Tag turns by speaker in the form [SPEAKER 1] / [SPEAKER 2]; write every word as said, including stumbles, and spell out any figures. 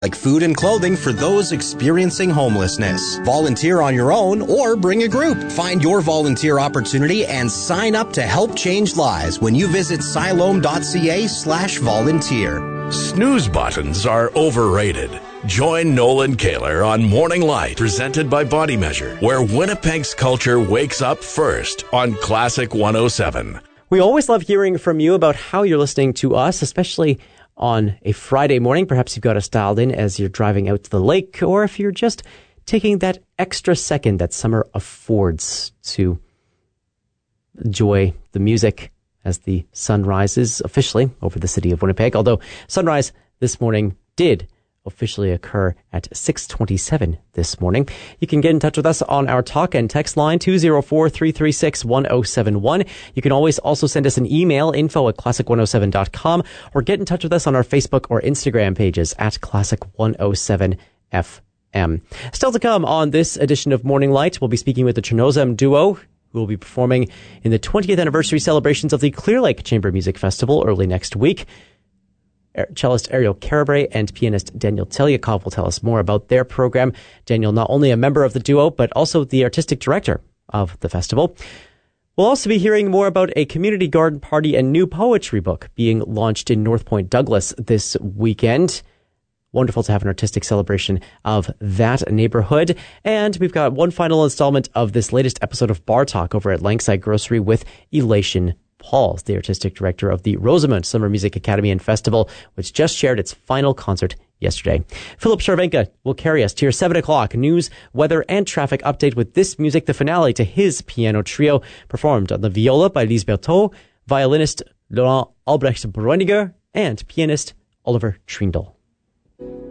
[SPEAKER 1] like food and clothing for those experiencing homelessness. Volunteer on your own or bring a group. Find your volunteer opportunity and sign up to help change lives when you visit siloam.ca slash volunteer.
[SPEAKER 2] Snooze buttons are overrated. Join Nolan Kaler on Morning Light, presented by Body Measure, where Winnipeg's culture wakes up first on Classic one oh seven.
[SPEAKER 3] We always love hearing from you about how you're listening to us, especially on a Friday morning. Perhaps you've got us dialed in as you're driving out to the lake, or if you're just taking that extra second that summer affords to enjoy the music as the sun rises officially over the city of Winnipeg. Although sunrise this morning did officially occur at six twenty-seven this morning. You can get in touch with us on our talk and text line two oh four, three three six, one oh seven one. You can always also send us an email, info at classic one oh seven dot com, or get in touch with us on our Facebook or Instagram pages at classic one oh seven F M. Still to come on this edition of Morning Light, we'll be speaking with the Chernozem duo, who will be performing in the twentieth anniversary celebrations of the Clear Lake Chamber Music Festival early next week. Cellist Ariel Carabray and pianist Daniel Telyakov will tell us more about their program. Daniel, not only a member of the duo, but also the artistic director of the festival. We'll also be hearing more about a community garden party and new poetry book being launched in North Point Douglas this weekend. Wonderful to have an artistic celebration of that neighborhood. And we've got one final installment of this latest episode of Bar Talk over at Langside Grocery with Elation Pauls, the artistic director of the Rosamond Summer Music Academy and Festival, which just shared its final concert yesterday. Philip Sharvenka will carry us to your seven o'clock news, weather, and traffic update with this music, the finale to his piano trio, performed on the viola by Lise Berthaud, violinist Laurent Albrecht Bräuniger, and pianist Oliver Trindle.